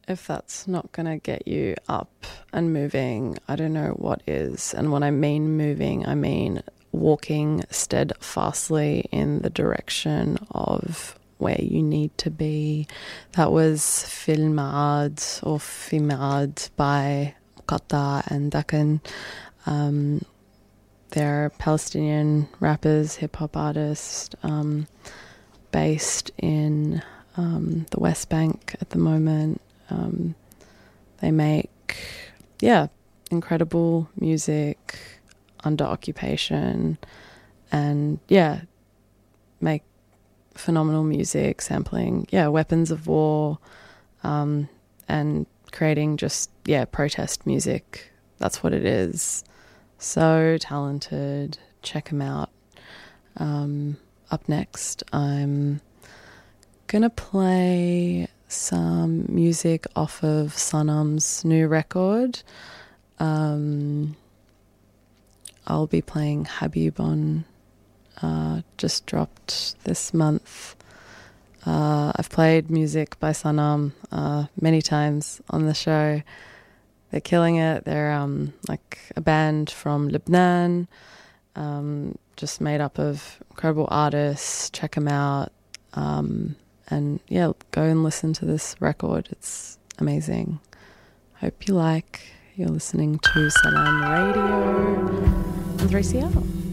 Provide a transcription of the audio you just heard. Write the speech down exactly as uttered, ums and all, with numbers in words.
if that's not going to get you up and moving, I don't know what is. And when I mean moving, I mean walking steadfastly in the direction of where you need to be. That was Filmad or Fimad by Muqatta and Dakan. Um, they're Palestinian rappers, hip-hop artists, um, based in um, the West Bank at the moment. Um, they make, yeah, incredible music under occupation and, yeah, make phenomenal music, sampling, yeah, weapons of war, um, and creating just, yeah, protest music. That's what it is. So talented. Check them out. Um, up next, I'm going to play some music off of Sanam's new record. Um, I'll be playing Habibon, uh, just dropped this month. Uh, I've played music by Sanam uh, many times on the show. They're killing it. They're um, like a band from Lebanon, um, just made up of incredible artists. Check them out. Um, and yeah, go and listen to this record. It's amazing. Hope you like. You're listening to Salam Radio on three C L.